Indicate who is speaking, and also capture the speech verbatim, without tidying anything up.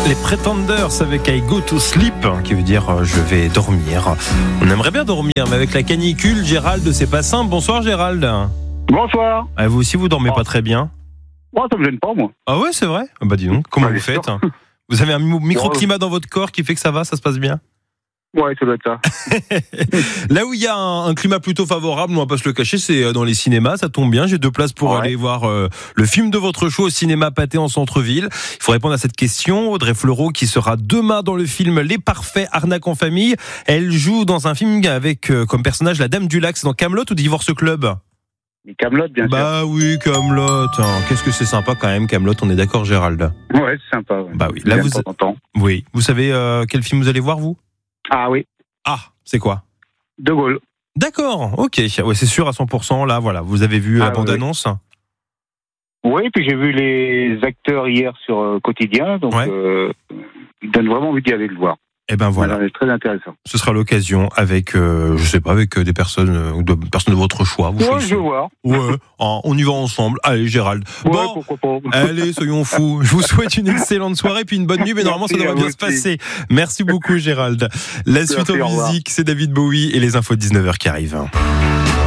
Speaker 1: Les Pretenders avec I Go to Sleep, qui veut dire euh, je vais dormir. On aimerait bien dormir, mais avec la canicule, Gérald, c'est pas simple. Bonsoir Gérald.
Speaker 2: Bonsoir.
Speaker 1: Ah, vous aussi, vous dormez
Speaker 2: Oh.
Speaker 1: pas très bien?
Speaker 2: Moi, ça me gêne pas, moi.
Speaker 1: Ah ouais, c'est vrai? Ah bah dis donc, comment
Speaker 2: Ouais,
Speaker 1: vous
Speaker 2: bien
Speaker 1: faites?
Speaker 2: sûr.
Speaker 1: Vous avez un mi- microclimat dans votre corps qui fait que ça va, ça se passe bien?
Speaker 2: Ouais, ça doit être ça.
Speaker 1: Là où il y a un, un climat plutôt favorable, on va pas se le cacher, c'est dans les cinémas. Ça tombe bien, j'ai deux places pour
Speaker 2: Ouais.
Speaker 1: aller voir euh, le film de votre choix au cinéma Pathé en centre-ville. Il faut répondre à cette question. Audrey Fleurot, qui sera demain dans le film Les Parfaits, arnaque en famille. Elle joue dans un film avec euh, comme personnage la Dame du Lac. C'est dans Kaamelott ou Divorce Club?
Speaker 2: Les Camelot, bien
Speaker 1: Bah oui, Kaamelott. Hein. Qu'est-ce que c'est sympa quand même, Kaamelott. On est d'accord, Gérald?
Speaker 2: sûr. Ouais, c'est sympa. Ouais.
Speaker 1: Bah oui. Là,
Speaker 2: Bien
Speaker 1: vous,
Speaker 2: de temps en temps.
Speaker 1: oui. Vous savez euh, quel film vous allez voir, vous?
Speaker 2: Ah oui,
Speaker 1: Ah, c'est quoi?
Speaker 2: De Gaulle.
Speaker 1: D'accord, ok. Ouais, c'est sûr à cent pour cent. Là, voilà, vous avez vu
Speaker 2: Ah,
Speaker 1: la
Speaker 2: oui,
Speaker 1: bande-annonce?
Speaker 2: Oui, puis j'ai vu les acteurs hier sur euh, Quotidien, donc
Speaker 1: Ouais.
Speaker 2: euh, ils donnent vraiment envie d'y aller le voir.
Speaker 1: Eh ben voilà,
Speaker 2: C'est très intéressant.
Speaker 1: ce sera l'occasion avec, euh, je sais pas, avec euh, des personnes euh, ou de personnes de votre choix. Vous
Speaker 2: Ouais,
Speaker 1: choisissez.
Speaker 2: je vais voir.
Speaker 1: Ouais, hein, on y va ensemble. Allez, Gérald.
Speaker 2: Ouais,
Speaker 1: Bon,
Speaker 2: pourquoi pas.
Speaker 1: allez, soyons fous. Je vous souhaite une excellente soirée puis une bonne nuit, mais normalement ça
Speaker 2: Merci
Speaker 1: devrait
Speaker 2: à
Speaker 1: bien
Speaker 2: vous
Speaker 1: se passer. Merci beaucoup, Gérald. La suite
Speaker 2: Merci, au
Speaker 1: en
Speaker 2: revoir.
Speaker 1: musique, c'est David Bowie et les infos de dix-neuf heures qui arrivent.